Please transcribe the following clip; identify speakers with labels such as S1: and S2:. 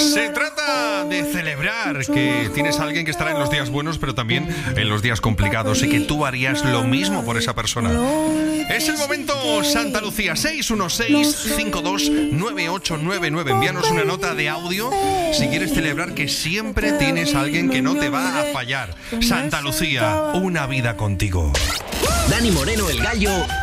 S1: Se trata de celebrar que tienes a alguien que estará en los días buenos, pero también en los días complicados, y que tú harías lo mismo por esa persona. Es el momento Santa Lucía. 616-529899. Envíanos una nota de audio si quieres celebrar que siempre tienes a alguien que no te va a fallar. Santa Lucía, una vida contigo.
S2: Dani Moreno, el Gallo,